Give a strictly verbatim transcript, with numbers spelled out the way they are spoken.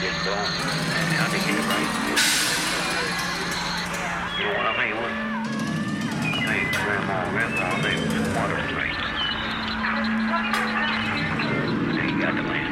get going. And I think you're right. You know what I mean? What? I think Grandma and Grandpa, I think it was some water straight. They got the land.